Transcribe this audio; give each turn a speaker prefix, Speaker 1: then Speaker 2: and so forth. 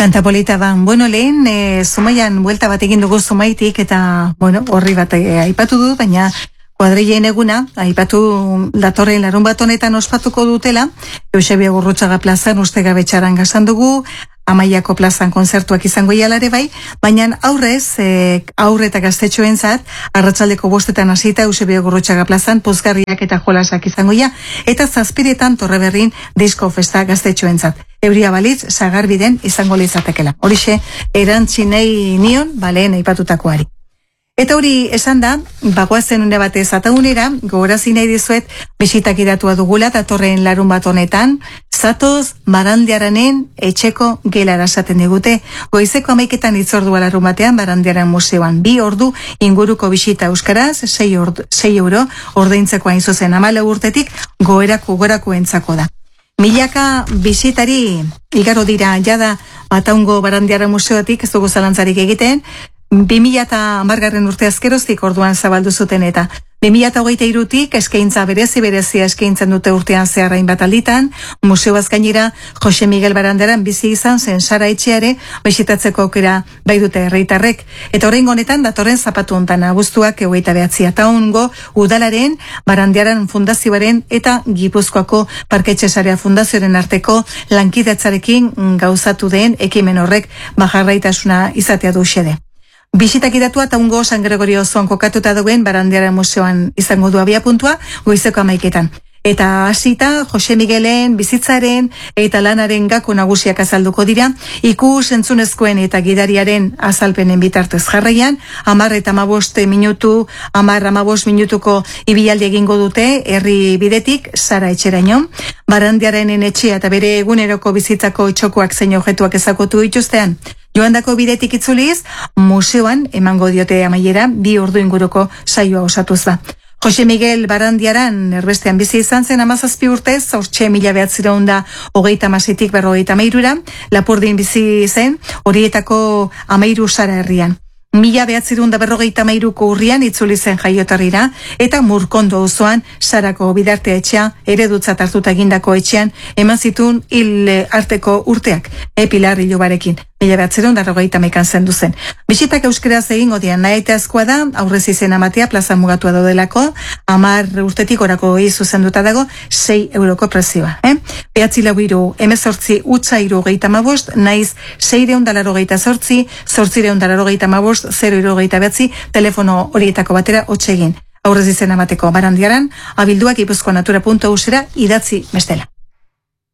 Speaker 1: Kanta polita ban, lehen, Zumaian buelta bat egin dugu Zumaitik, eta, horri bat aipatu du, baina kuadrileen eguna, aipatu datorren larun bat honetan ospatuko dutela, Eusebio Gurrutxaga plazan uste gabetxaran gazan dugu, Amaiako plazan konzertuak izango ialare bai, baina aurrez, aurre eta gaztetxoentzat, arratsaldeko 5 hasita Eusebio Gurrutxaga plazan pozgarriak eta jolasak izango ia, eta 7 Torreberrin disko festa gaztetxoentzat. Euria balitz, sagarbiden izango litzatekela. Horixe, erantzinei nion, baleen aipatutakoari. Eta hori esan da, bagoazen une batez ataunera, gogorazi nahi dizuet, bisitak idatua dugula, datorren larun bat honetan, zatoz Barandiaranen etxeko gelara esaten digute. Goizeko 11 itzordua larun batean Barandiaran museoan. 2 ordu inguruko bisita euskaraz, 6 euro, ordaintzeko hain zuzen 14 urtetik, gorako entzako da. Milaka bisitari igaro dira jada Bataungo Barandiaran museotik, ez dugu zalantzarik egiten, 2010 urte azkeroztik orduan zabaldu zuten eta 2023tik eskaintza berezia eskaintzen dute urtean zeharrain bat alditan, museoaz gainera Jose Miguel Barandiaran bizi izan zen Sara etxeare bisitatzeko aukera bai dute herritarrek. Eta oraingo honetan datorren zapatu hontan abuztuak 29 Taungo udalaren Barandiaran fundazioaren eta Gipuzkoako Parketxe Sarea fundazioaren arteko lankidetzarekin gauzatu den ekimen horrek bajarraitasuna izatea du xede. Bisitak idatua Taungo San Gregorio zoan kokatuta duen Barandiaran museoan izango du abiapuntua, goizeko 11. Eta hasita Jose Miguelen bizitzaren eta lanaren gako nagusiak azalduko dira, ikus entzunezkoen eta gidariaren azalpenen bitartez jarraian, 10-15 minutuko ibilaldi egingo dute herri bidetik Sara etxeraino. Barandiarenen etxea eta bere eguneroko bizitzako txokoak zein objektuak ezagutu dituztean. Joandako bidetik itzuliz, museoan emango diote amaiera 2 ordu inguruko saioa osatuz da. Jose Miguel Barandiaran erbestean bizi izan zen 17 urtez, hortxe 1936tik 53ra, Lapurdin bizi zen, horietako 13 Sara herrian. 1953ko urrian itzuli zen jaioterrira, eta Murkondo auzoan Sarako bidarte etxea eredutzat hartuta egindako etxean eman zituen hil arteko urteak, Pilar Ilobarekin. 1951 zendu zen. Bisitak euskeraz egingo dian nahitaezkoa da, aurrez izena matea plaza mugatua daudelako, 10 urtetik orako zuzenduta dago, 6 euroko prezioa. 9-4-18-3-5, naiz 688, 888, 029, telefono horietako batera hotsegin. Aurrez izena mateko Barandiaran, abilduak Gipuzkoanatura.eusera idatzi bestela.